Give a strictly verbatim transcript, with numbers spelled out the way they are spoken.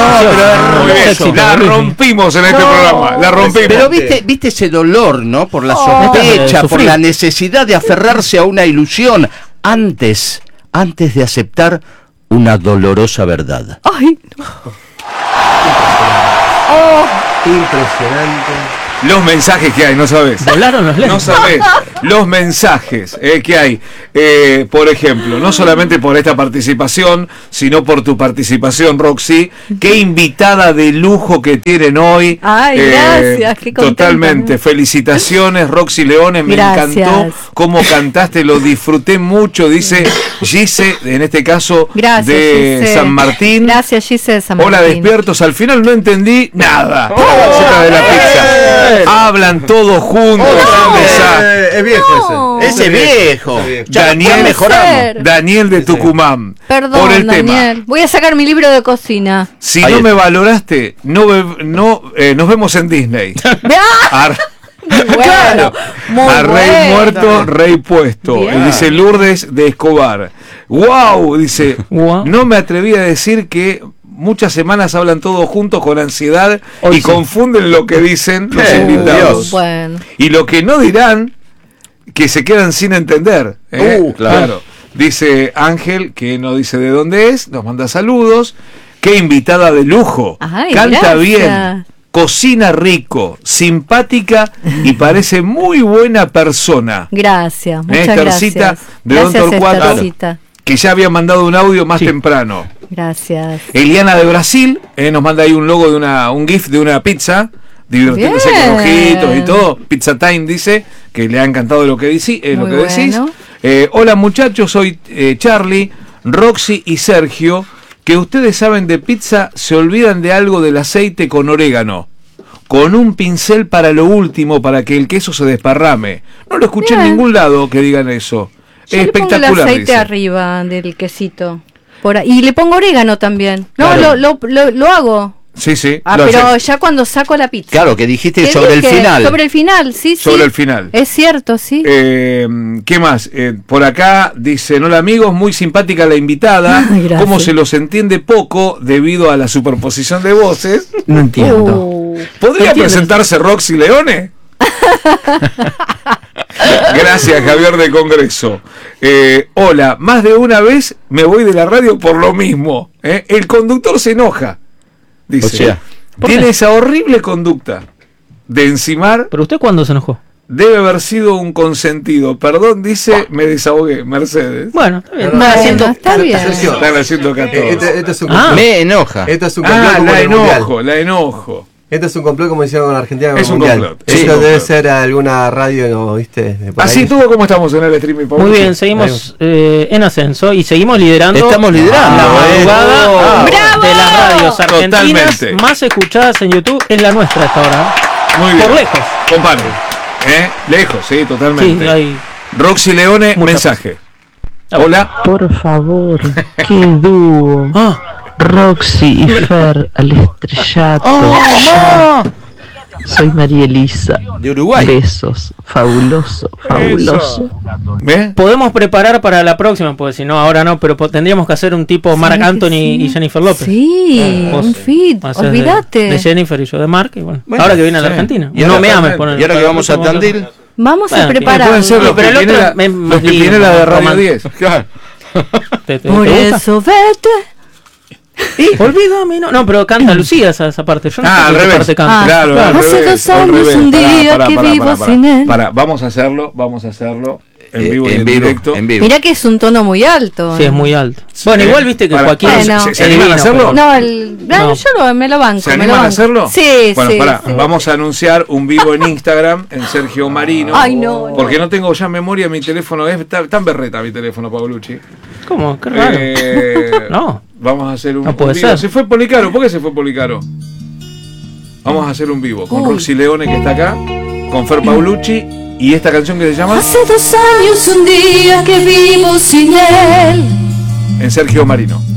pero muy bien. La rompimos en este no, programa, la rompimos. Pero viste, viste ese dolor, ¿no? Por la sospecha, oh, por la necesidad de aferrarse a una ilusión antes, antes de aceptar una dolorosa verdad. Ay, no. Oh. Impresionante. Los mensajes que hay, no sabes. Volaron los lentes. No sabes. Los mensajes eh, que hay. Eh, por ejemplo, no solamente por esta participación, sino por tu participación, Roxy. Qué invitada de lujo que tienen hoy. Ay, eh, gracias. Qué contenta. Totalmente. Felicitaciones, Roxy Leone. Me gracias. encantó cómo cantaste, lo disfruté mucho. Dice Gise, en este caso, gracias, de Gise. San Martín. Gracias, Gise de San Martín. Hola, despiertos. Al final no entendí nada. Oh, la receta de la pizza. Hablan todos juntos. Oh, eh, es viejo no. ese. Ese viejo. viejo. Daniel, mejoramos. Daniel de Tucumán. Perdón, por el Daniel. Tema. Voy a sacar mi libro de cocina. Si Ahí no está. me valoraste, no, no eh, nos vemos en Disney. Ar Muy bueno, claro. muy A rey bueno. muerto, rey puesto. Bien. Y dice Lourdes de Escobar. Wow, dice. Wow. No me atreví a decir que muchas semanas hablan todos juntos con ansiedad Hoy y sí. confunden lo que dicen los Eh, invitados. Bueno. Y lo que no dirán, que se quedan sin entender. ¿eh? Uh, claro. Dice Ángel, que no dice de dónde es, nos manda saludos. Qué invitada de lujo. Ay, Canta gracias. bien, cocina rico, simpática y parece muy buena persona. Gracias, muchas ¿Eh? Estercita gracias. de Don Gracias, Torcuato, Estercita. que ya había mandado un audio más Sí. temprano. Gracias. Eliana de Brasil, eh, nos manda ahí un logo de una, un GIF de una pizza, divirtiéndose Bien. con ojitos y todo. Pizza Time dice que le ha encantado lo que, dici, eh, lo Muy que decís. bueno. Eh, hola muchachos, soy eh, Charlie, Roxy y Sergio. Que ustedes saben de pizza, se olvidan de algo del aceite con orégano. Con un pincel para lo último, para que el queso se desparrame. No lo escuché Bien. en ningún lado que digan eso. Yo Es le pongo espectacular. el aceite dice. arriba del quesito. Por ahí. Y le pongo orégano también. No, Claro. lo, lo, lo, lo hago. Sí, sí. Ah, lo pero hace. ya cuando saco la pizza. Claro, que dijiste ¿Qué sobre dije? el final. Sobre el final, sí, sí. Sobre el final. Es cierto, sí. Eh, ¿Qué más? Eh, por acá dicen, hola amigos, muy simpática la invitada. Ay, gracias. Cómo se los entiende poco debido a la superposición de voces. No entiendo. Uh, ¿Podría ¿Entiendes? presentarse Roxy Leone? Gracias, Javier de Congreso. Eh, hola, más de una vez me voy de la radio por lo mismo. ¿eh? El conductor se enoja. Dice, O sea, tiene qué? esa horrible conducta de encimar. ¿Pero usted cuándo se enojó? Debe haber sido un consentido. Perdón, dice, me desahogué, Mercedes. Bueno, está bien. Bueno, Están haciendo- está bien. Sergio, Están haciendo acá eh, todos. Esto, esto es un Ah. complot. me enoja. Esto es un complot Ah, como la el mundial. enojo, la enojo. Esto es un complot como hicieron con Argentina con Es el un mundial. complot, Esto sí, un debe complot. ser alguna radio, ¿no? ¿Viste? De por Así ahí. todo como estamos en el streaming. Pablo. Muy bien, seguimos eh, en ascenso y seguimos liderando Estamos liderando, la eh. madrugada Oh. ¡Bravo! de las radios argentinas Totalmente. más escuchadas en YouTube. Es la nuestra hasta ahora. Muy bien. Por lejos. Compadre. ¿Eh? Lejos, sí, totalmente. Sí, hay Roxy Leone, Mucha- mensaje. Ah, bueno. Hola. Por favor, qué dúo. Ah, Roxy y Fer al estrellato. Oh, Soy María Elisa. De Uruguay. Besos. Fabuloso, fabuloso. ¿Ve? podemos preparar para la próxima, pues si no, ahora no, pero po- tendríamos que hacer un tipo Marc Sí, Anthony sí. y Jennifer López. Sí, Vos un feed. haces de- Olvídate. De, Jennifer y yo de Marc. Y bueno, Bueno, ahora que viene a la sí. Argentina. Y ahora no me también. ames. poner- Y ahora que para vamos el a próximo Tandil. Vamos Bueno, a tiene- preparar. Pueden ser los, pero que el otro Pinela, me- los más que lindo, Pinela de Radio román- diez. Claro. ¿Te, te, Por te gusta? eso vete. Sí, olvídame, no, no, pero canta Lucía esa, esa parte. Yo no Ah, sé al qué revés. parte canta. Ah, Claro, claro. al Hace revés, dos al años revés. un Pará, día pará, que pará, vivo pará, pará. sin él. Pará, vamos a hacerlo, vamos a hacerlo en Eh, vivo y en en vivo, directo. en vivo. Mirá que es un tono muy alto. Sí, es muy alto. Bueno, Eh, igual viste que para- Joaquín para- Bueno. ¿Se, se es animan a divino, hacerlo? pero- No, el, no, No. yo lo, me lo banco. ¿Se me lo animan a banco. hacerlo? Sí, Bueno, sí. pará, sí. vamos a anunciar un vivo en Instagram en Sergio Marino. Ay, no, no. Porque no tengo ya memoria, mi teléfono es tan, tan berreta mi teléfono, Paulucci. ¿Cómo? Qué raro. Eh, No. Vamos a hacer un, No puede un vivo. ser. Se fue Policaro, ¿por qué se fue Policaro? Vamos a hacer un vivo con Uy. Roxy Leone, que está acá, con Fer Paulucci y esta canción que se llama Hace dos años un día que vivo sin él. en Sergio Marino.